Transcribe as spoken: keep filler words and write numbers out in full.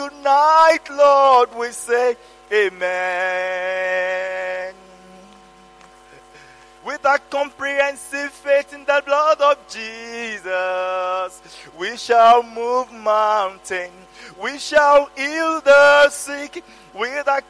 Tonight, Lord, we say amen. With a comprehensive faith in the blood of Jesus, we shall move mountains. We shall heal the sick. With a